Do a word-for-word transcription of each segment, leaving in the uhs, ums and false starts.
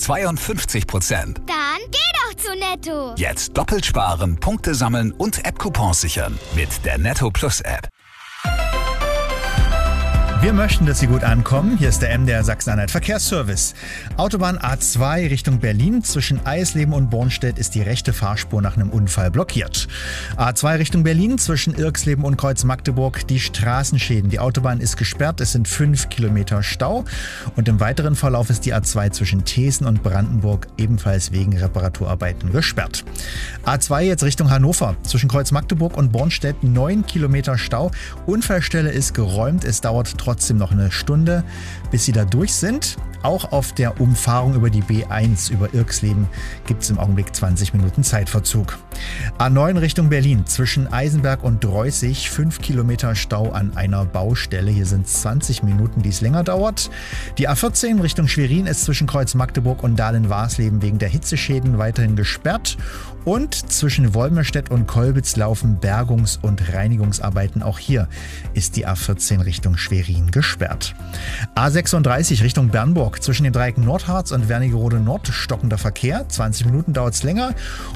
zweiundfünfzig Prozent. Dann geh doch zu Netto. Jetzt doppelt sparen, Punkte sammeln und App-Coupons sichern mit der Netto Plus App. Wir möchten, dass Sie gut ankommen. Hier ist der M D R Sachsen-Anhalt Verkehrsservice. Autobahn A zwei Richtung Berlin. Zwischen Eisleben und Bornstedt ist die rechte Fahrspur nach einem Unfall blockiert. A zwei Richtung Berlin. Zwischen Irksleben und Kreuz Magdeburg die Straßenschäden. Die Autobahn ist gesperrt. Es sind fünf Kilometer Stau. Und im weiteren Verlauf ist die A zwei zwischen Thesen und Brandenburg ebenfalls wegen Reparaturarbeiten gesperrt. A zwei jetzt Richtung Hannover. Zwischen Kreuz Magdeburg und Bornstedt neun Kilometer Stau. Unfallstelle ist geräumt. Es dauert trotzdem Trotzdem noch eine Stunde, bis sie da durch sind. Auch auf der Umfahrung über die B eins über Irksleben gibt es im Augenblick zwanzig Minuten Zeitverzug. A neun Richtung Berlin. Zwischen Eisenberg und Dreußig fünf Kilometer Stau an einer Baustelle. Hier sind zwanzig Minuten, die es länger dauert. Die A vierzehn Richtung Schwerin ist zwischen Kreuz Magdeburg und Dahlen-Warsleben wegen der Hitzeschäden weiterhin gesperrt. Und zwischen Wolmerstedt und Kolbitz laufen Bergungs- und Reinigungsarbeiten. Auch hier ist die A vierzehn Richtung Schwerin gesperrt. A sechsunddreißig Richtung Bernburg. Zwischen dem Dreieck Nordharz und Wernigerode Nord stockender Verkehr. zwanzig Minuten dauert es länger.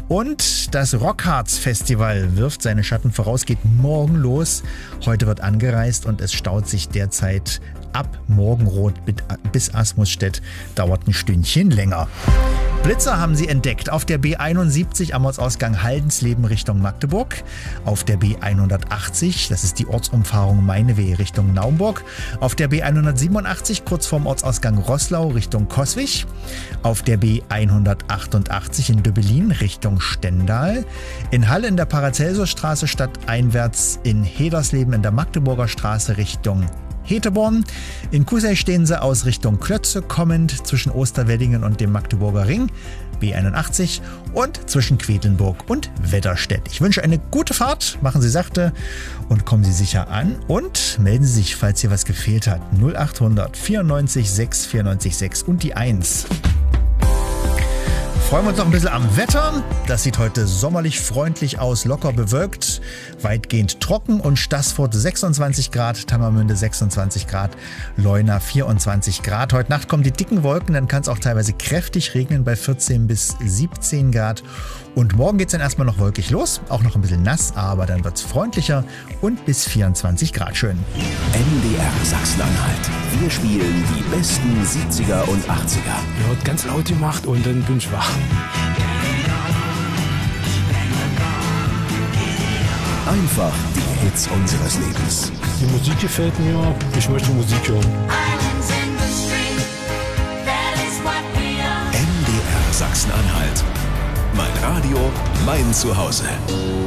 Und das Rockharz-Festival wirft seine Schatten voraus, geht morgen los. Heute wird angereist und es staut sich derzeit ab Morgenrot bis Asmusstedt. Dauert ein Stündchen länger. Blitzer haben sie entdeckt auf der B einundsiebzig am Ortsausgang Haldensleben Richtung Magdeburg, auf der B hundertachtzig, das ist die Ortsumfahrung Meineweh Richtung Naumburg, auf der B hundertsiebenundachtzig kurz vorm Ortsausgang Roßlau Richtung Coswig, auf der B hundertachtundachtzig in Döbelin Richtung Stendal, in Halle in der Paracelsusstraße stadteinwärts, in Hedersleben in der Magdeburger Straße Richtung Heteborn. In Kusey stehen sie aus Richtung Klötze kommend zwischen Osterweddingen und dem Magdeburger Ring, B einundachtzig, und zwischen Quedlinburg und Wedderstedt. Ich wünsche eine gute Fahrt, machen Sie sachte und kommen Sie sicher an und melden Sie sich, falls hier was gefehlt hat. null achthundert vierundneunzig sechs vierundneunzig sechs und die eins. Freuen wir uns noch ein bisschen am Wetter. Das sieht heute sommerlich freundlich aus, locker bewölkt, weitgehend trocken und Staßfurt sechsundzwanzig Grad, Tammermünde sechsundzwanzig Grad, Leuna vierundzwanzig Grad. Heute Nacht kommen die dicken Wolken, dann kann es auch teilweise kräftig regnen bei vierzehn bis siebzehn Grad. Und morgen geht es dann erstmal noch wolkig los, auch noch ein bisschen nass, aber dann wird es freundlicher und bis vierundzwanzig Grad schön. M D R Sachsen-Anhalt. Wir spielen die besten siebziger und achtziger. Ja, hat ganz laut gemacht und dann bin ich wach. Einfach die Hits unseres Lebens. Die Musik gefällt mir, ich möchte Musik hören. M D R Sachsen-Anhalt. Mein Radio, mein Zuhause.